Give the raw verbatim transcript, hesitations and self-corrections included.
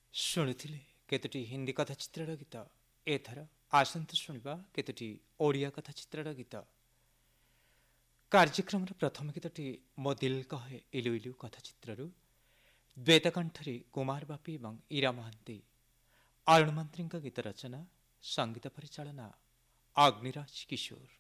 ଶୁଣୁଥିଲେ କେତୋଟି ହିନ୍ଦୀ କଥା ଚିତ୍ରର ଗୀତ। ଏଥର ଆସନ୍ତୁ ଶୁଣିବା କେତୋଟି ଓଡ଼ିଆ କଥା ଚିତ୍ରର ଗୀତ। କାର୍ଯ୍ୟକ୍ରମର ପ୍ରଥମ ଗୀତଟି ମୋ ଦିଲ୍ କହେ ଇଲୁ ଇଲୁ କଥା ଚିତ୍ରରୁ ଦ୍ୱୈତକଣ୍ଠରେ କୁମାର ବାପି ଏବଂ ଇରା ମହାନ୍ତି। ଅରୁଣ ମନ୍ତ୍ରୀଙ୍କ ଗୀତ ରଚନା, ସଙ୍ଗୀତ ପରିଚାଳନା ଅଗ୍ନିରାଜ କିଶୋର।